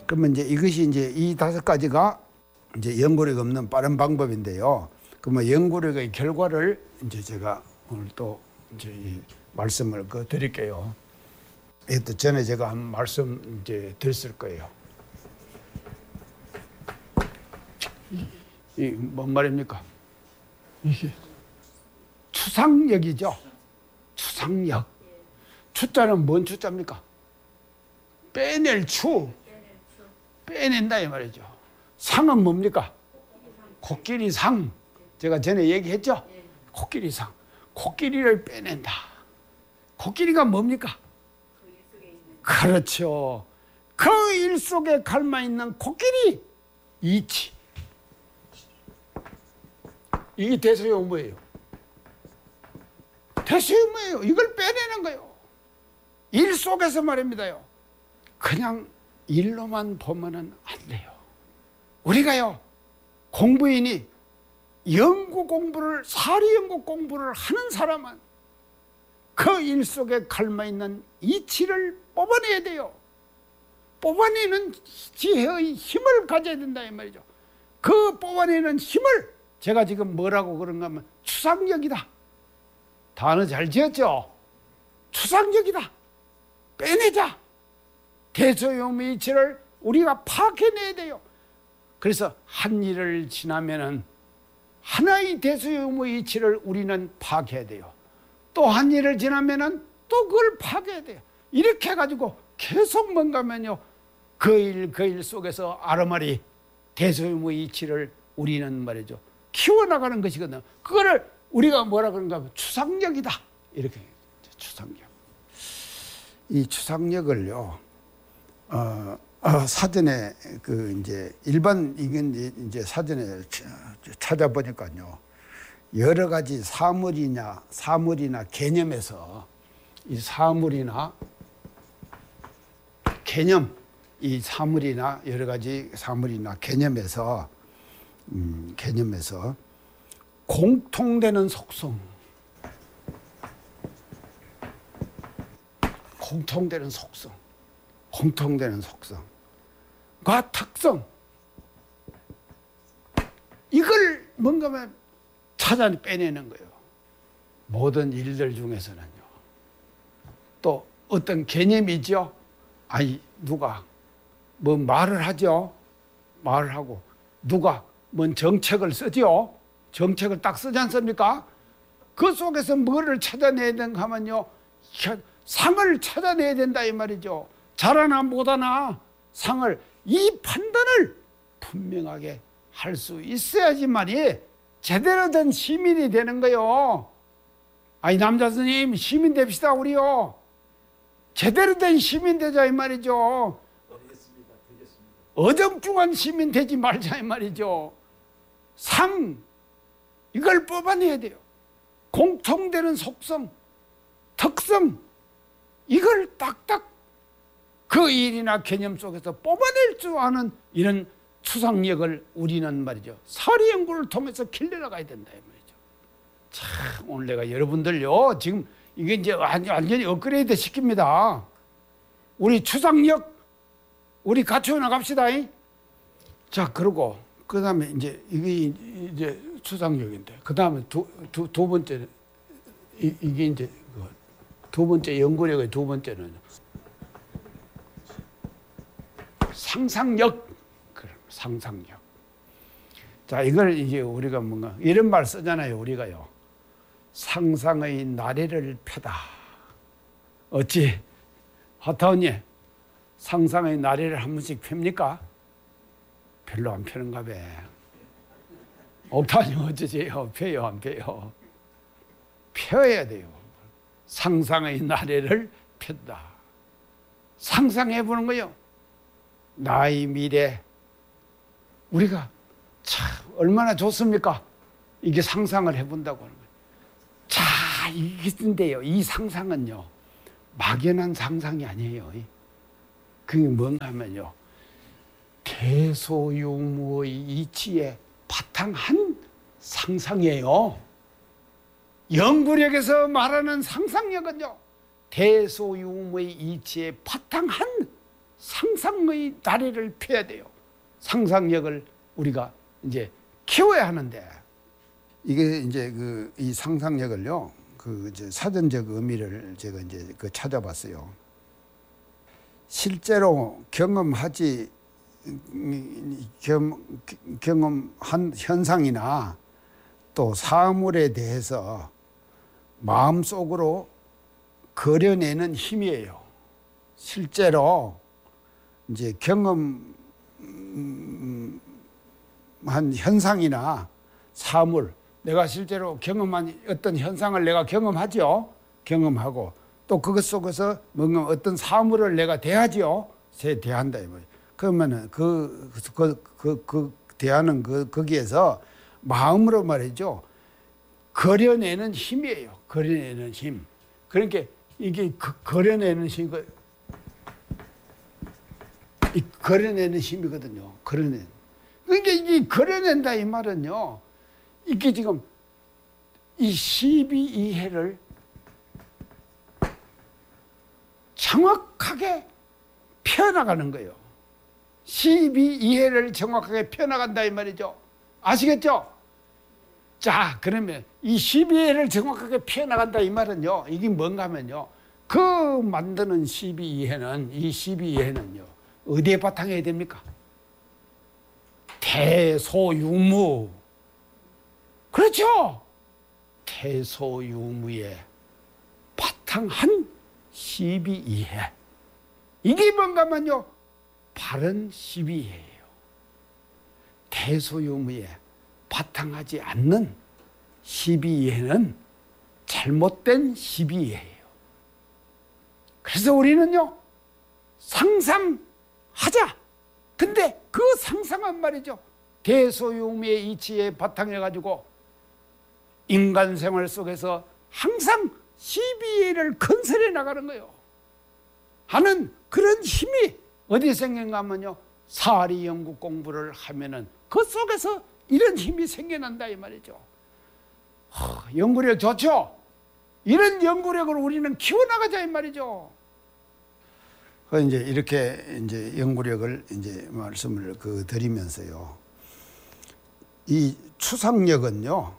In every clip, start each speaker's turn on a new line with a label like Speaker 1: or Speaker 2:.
Speaker 1: 그러면 이제 이것이 이제 이 5가지가 이제 연구력 없는 빠른 방법인데요. 그러면 연구력의 결과를 이제 제가 오늘 또 이제 이 말씀을 드릴게요. 이것도 전에 제가 한 말씀 이제 드렸을 거예요. 이 뭔 말입니까? 이게 추상력이죠. 추상력. 추자는 뭔 추자입니까? 빼낼 추. 빼낸다 이 말이죠. 상은 뭡니까? 코끼리 상. 제가 전에 얘기했죠? 코끼리 상. 코끼리를 빼낸다. 코끼리가 뭡니까? 그렇죠. 그 일 속에 갈마 있는 코끼리 이치. 이게 대소유무예요. 대소유무예요. 이걸 빼내는 거예요. 일 속에서 말입니다요. 그냥 일로만 보면은 안 돼요. 우리가요, 공부인이 연구 공부를, 사리 연구 공부를 하는 사람은 그 일 속에 갈마 있는 이치를 뽑아내야 돼요. 뽑아내는 지혜의 힘을 가져야 된다 이 말이죠. 그 뽑아내는 힘을 제가 지금 뭐라고 그런가 하면 추상력이다. 단어 잘 지었죠? 추상력이다. 빼내자. 대소유무의 이치를 우리가 파악해내야 돼요. 그래서 한 일을 지나면은 하나의 대소유무의 이치를 우리는 파악해야 돼요. 또 한 일을 지나면은 또 그걸 파악해야 돼요. 이렇게 해가지고 계속 뭔가면요, 그 일 속에서 아르마리 대소유무의 이치를 우리는 말이죠, 키워나가는 것이거든요. 그거를 우리가 뭐라 그런가 하면 추상력이다. 이렇게 추상력. 이 추상력을요, 사전에 이제 일반 이건 이제 사전에 찾아보니까요, 여러 가지 사물이나 개념에서 이 사물이나 개념, 이 사물이나 여러 가지 사물이나 개념에서 공통되는 속성, 공통되는 속성과 특성, 이걸 뭔가 찾아 빼내는 거예요. 모든 일들 중에서는요. 또 어떤 개념이죠. 아니, 누가 뭐 말을 하죠. 말을 하고 누가 뭔 정책을 쓰죠. 정책을 딱 쓰지 않습니까? 그 속에서 뭐를 찾아내야 되는가 하면요, 상을 찾아내야 된다 이 말이죠. 잘하나 못하나 상을, 이 판단을 분명하게 할 수 있어야지만이 제대로 된 시민이 되는 거요. 아니, 남자 스님 시민 됩시다 우리요. 제대로 된 시민 되자 이 말이죠.
Speaker 2: 되겠습니다.
Speaker 1: 어정쩡한 시민 되지 말자 이 말이죠. 상, 이걸 뽑아내야 돼요. 공통되는 속성, 특성, 이걸 딱딱 그 일이나 개념 속에서 뽑아낼 줄 아는 이런 추상력을 우리는 말이죠, 사리 연구를 통해서 길러나가야 된다 이 말이죠. 참, 오늘 내가 여러분들요, 지금 이게 이제 완전히 업그레이드 시킵니다. 우리 추상력 우리 갖춰 나갑시다. 자, 그러고 그 다음에 이제 이게 이제 추상력인데, 그 다음에 두 번째, 이게 이제 두 번째 연구력의 두 번째는 상상력. 상상력. 자, 이걸 이제 우리가 뭔가 이런 말 쓰잖아요. 우리가요, 상상의 나래를 펴다. 어찌 하타원님, 상상의 나래를 한 번씩 펴니까? 별로 안 펴는가 봐. 옥타님 어쩌세요? 펴요, 안 펴요? 펴야 돼요. 상상의 나래를 펴다. 상상해 보는 거요. 나의 미래. 우리가 참 얼마나 좋습니까? 이게 상상을 해본다고 하는 거예요. 자, 이게인데요, 이 상상은요, 막연한 상상이 아니에요. 그게 뭔가 하면요, 대소유무의 이치에 바탕한 상상이에요. 연구력에서 말하는 상상력은요, 대소유무의 이치에 바탕한 상상 상상의 다리를 펴야 돼요. 상상력을 우리가 이제 키워야 하는데, 이게 이제 이 상상력을요, 이제 사전적 의미를 제가 이제 찾아봤어요. 실제로 경험한 현상이나 또 사물에 대해서 마음속으로 그려내는 힘이에요. 실제로 이제 경험한 현상이나 사물, 내가 실제로 경험한 어떤 현상을 내가 경험하죠. 경험하고 또 그것 속에서 뭔가 어떤 사물을 내가 대하죠. 대한다 이 말이에요. 그러면은 대하는 거기에서 마음으로 말이죠. 그려내는 힘이에요. 그려내는 힘. 그러니까 이게 그려내는 힘, 그려내는 힘이거든요. 그러니까 이게 그려낸다 이 말은요. 이게 지금 이 12이해를 정확하게 펴나가는 거예요. 12이해를 정확하게 펴나간다 이 말이죠. 아시겠죠? 자, 그러면 이 12이해를 정확하게 펴나간다 이 말은요. 이게 뭔가 하면요. 그 만드는 12이해는, 이 12이해는요. 어디에 바탕해야 됩니까? 대소유무. 그렇죠? 대소유무에 바탕한 12이해. 이게 뭔가 하면요. 바른 12이해예요. 대소유무에 바탕하지 않는 12이해는 잘못된 12이해예요. 그래서 우리는요. 상상하자. 근데 그 상상은 말이죠. 대소유무의 이치에 바탕해가지고 인간 생활 속에서 항상 12이해를 건설해 나가는 거예요. 하는 그런 힘이 어디에 생긴가 하면요. 사리 연구 공부를 하면은 그 속에서 이런 힘이 생겨난다 이 말이죠. 연구력 좋죠? 이런 연구력을 우리는 키워나가자 이 말이죠. 이제 이렇게 이제 연구력을 이제 말씀을 드리면서요. 이 추상력은요.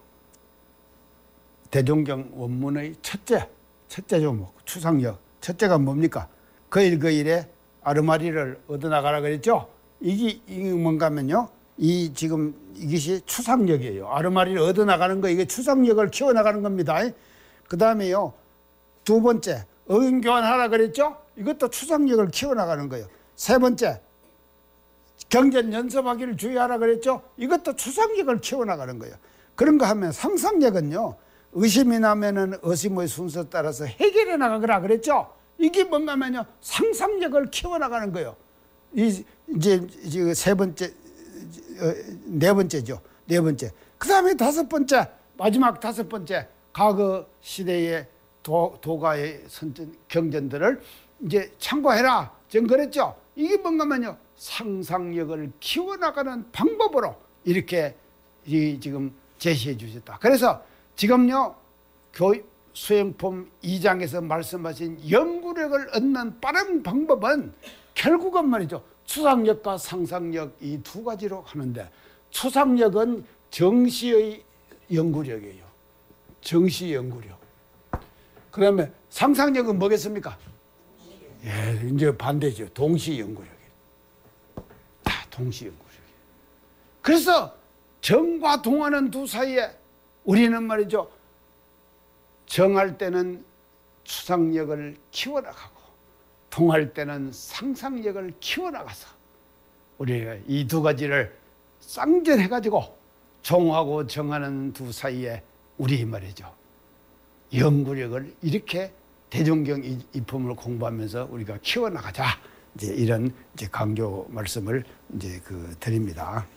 Speaker 1: 대종경 원문의 첫째 조목, 추상력. 첫째가 뭡니까? 거일거일에 아르마리를 얻어나가라 그랬죠? 이게 뭔가 하면요. 지금 이것이 추상력이에요. 아르마리를 얻어나가는 거, 이게 추상력을 키워나가는 겁니다. 그 다음에요. 두 번째, 의견교환하라 그랬죠? 이것도 추상력을 키워나가는 거예요. 세 번째, 경전 연습하기를 주의하라 그랬죠? 이것도 추상력을 키워나가는 거예요. 그런 거 하면 상상력은요. 의심이 나면은 의심의 순서 따라서 해결해 나가거라 그랬죠? 이게 뭔가 하면요. 상상력을 키워나가는 거예요. 이제 세 번째, 네 번째죠. 네 번째. 그 다음에 다섯 번째, 마지막 다섯 번째, 과거 시대의 도가의 경전들을 이제 참고해라. 전 그랬죠. 이게 뭔가 하면요. 상상력을 키워나가는 방법으로 이렇게 지금 제시해 주셨다. 그래서 지금요. 수행품 2장에서 말씀하신 연구력을 얻는 빠른 방법은 결국은 말이죠. 추상력과 상상력 이 두 가지로 하는데 추상력은 정시의 연구력이에요. 정시 연구력. 그러면 상상력은 뭐겠습니까? 예, 이제 반대죠. 동시 연구력이에요. 다 동시 연구력이에요. 그래서 정과 동하는 두 사이에 우리는 말이죠. 정할 때는 추상력을 키워나가고 동할 때는 상상력을 키워나가서 우리가 이 두 가지를 쌍전해가지고 종하고 정하는 두 사이에 우리 말이죠. 연구력을 이렇게 대종경 이품을 공부하면서 우리가 키워나가자. 이제 이런 이제 강조 말씀을 이제 드립니다.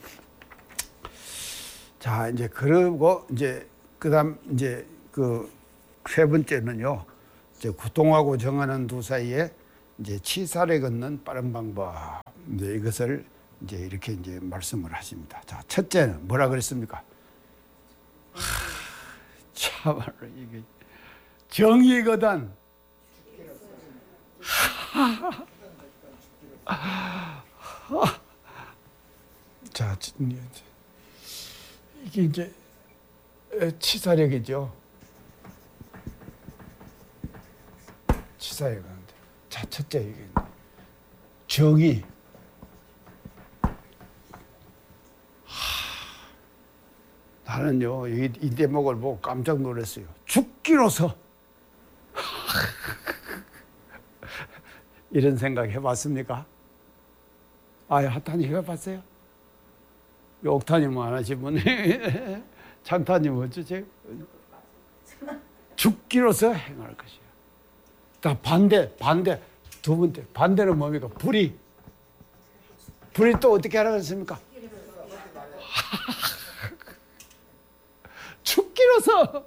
Speaker 1: 자, 이제 그리고 이제 그다음 이제 세 번째는요. 이제 동하고 정하는 두 사이에 이제 치사를 걷는 빠른 방법. 이제 이것을 이제 이렇게 이제 말씀을 하십니다. 자, 첫째는 뭐라 그랬습니까? 참말로 이게 정의거든. 자, 이게 이제 치사력이죠. 치사력인데. 자, 첫째 이게 정의. 나는요, 이 대목을 보고 깜짝 놀랐어요. 죽기로서. 이런 생각 해봤습니까? 하타님 해봤어요? 옥타님은 안 하시면 장타님은 어쩌세요? 죽기로서 행할 것이야. 다 반대. 두 번째. 반대는 뭡니까? 불의 또 어떻게 하라고 했습니까? 죽기로서.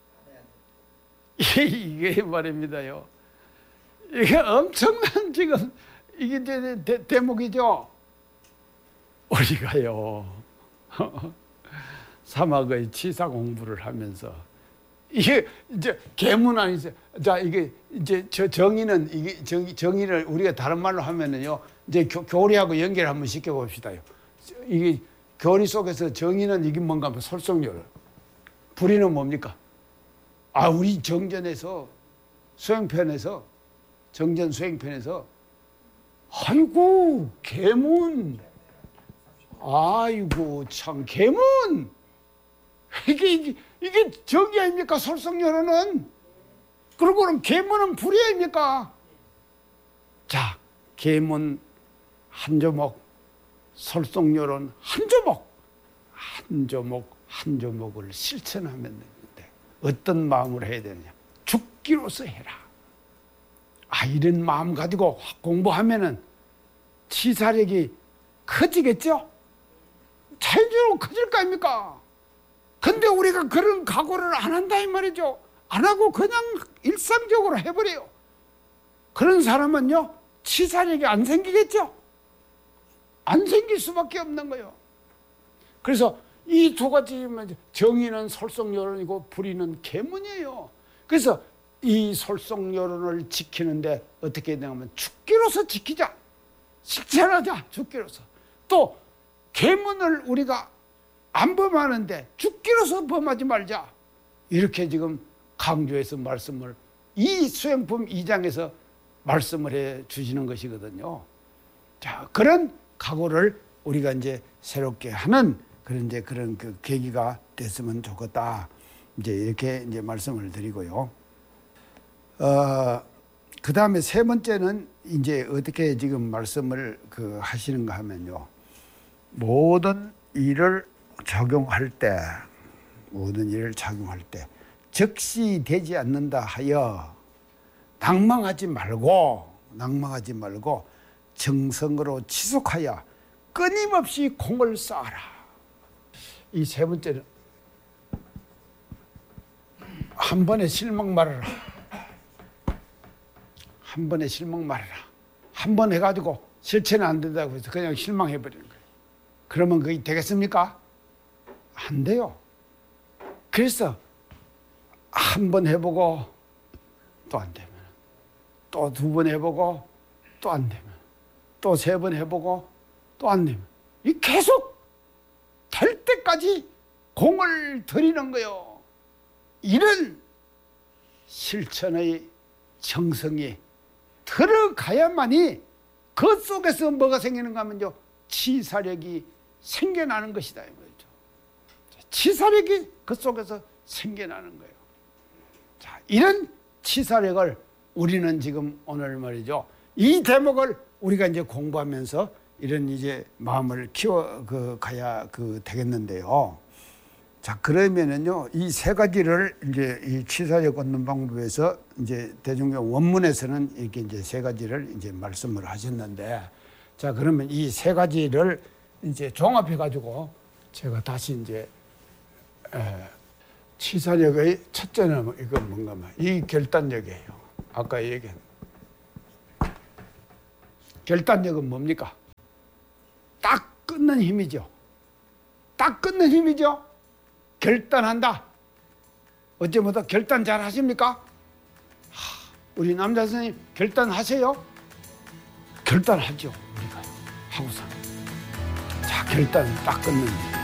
Speaker 1: 이게 말입니다요. 이게 엄청난 지금 이게 대목이죠. 우리가요 사막의 치사 공부를 하면서 이게 이제 계문 아니세요? 자, 이게 이제 정의는 이게 정의를 우리가 다른 말로 하면은요 이제 교리하고 연결 한번 시켜 봅시다요. 이게 교리 속에서 정의는 이게 뭔가 하면 설성열, 불의는 뭡니까? 우리 정전에서 정전 수행편에서 아이고 계문, 아이고 참 계문, 이게 정의 아닙니까? 설성열어는. 그리고는 계문은 불의 아닙니까? 자, 계문 한 조목, 설성열은 한 조목을 실천하면 되는데 어떤 마음으로 해야 되느냐? 죽기로서 해라. 이런 마음 가지고 공부하면은 치사력이 커지겠죠? 자연적으로 커질 거 아닙니까? 근데 우리가 그런 각오를 안 한다 이 말이죠. 안 하고 그냥 일상적으로 해버려요. 그런 사람은요 치사력이 안 생기겠죠? 안 생길 수밖에 없는 거예요. 그래서 이 두 가지 정의는 설성여론이고 불의는 계문이에요. 그래서 이 설성여론을 지키는데 어떻게 해야 되냐면 죽기로서 지키자. 실천하자. 죽기로서. 또 계문을 우리가 안 범하는데 죽기로서 범하지 말자. 이렇게 지금 강조해서 말씀을 이 수행품 2장에서 말씀을 해 주시는 것이거든요. 자, 그런 각오를 우리가 이제 새롭게 하는 그런 그 계기가 됐으면 좋겠다. 이제 이렇게 이제 말씀을 드리고요. 그 다음에 세 번째는 이제 어떻게 지금 말씀을 하시는가 하면요. 모든 일을 적용할 때 적시 되지 않는다 하여 낭망하지 말고 정성으로 지속하여 끊임없이 공을 쌓아라. 이 세 번째는 한 번에 실망 말아라. 한 번 해가지고 실천이 안 된다고 해서 그냥 실망해버리는 거예요. 그러면 그게 되겠습니까? 안 돼요. 그래서 한 번 해보고 또 안 되면 또 두 번 해보고 또 안 되면 또 세 번 해보고 또 안 되면 이 계속 될 때까지 공을 들이는 거예요. 이런 실천의 정성이 들어가야만이 그 속에서 뭐가 생기는가 하면요. 치사력이 생겨나는 것이다. 이거죠. 치사력이 그 속에서 생겨나는 거예요. 자, 이런 치사력을 우리는 지금 오늘 말이죠. 이 대목을 우리가 이제 공부하면서 이런 이제 마음을 키워 가야 되겠는데요. 자, 그러면은요, 이 세 가지를 이제 이 치사력 얻는 방법에서 이제 대종교 원문에서는 이렇게 이제 세 가지를 이제 말씀을 하셨는데, 자, 그러면 이 세 가지를 이제 종합해 가지고 제가 다시 이제 치사력의 첫째는 이건 뭔가 이 결단력이에요. 아까 얘기한 결단력은 뭡니까? 딱 끊는 힘이죠. 결단한다. 어제부터 결단 잘 하십니까? 우리 남자 선생님 결단하세요? 결단하죠. 우리가 하고서 결단을 딱 끊는 거예요.